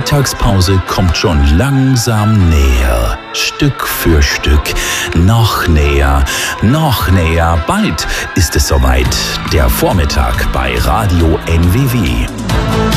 Mittagspause kommt schon langsam näher. Stück für Stück. Noch näher, noch näher. Bald ist es soweit. Der Vormittag bei Radio NWW.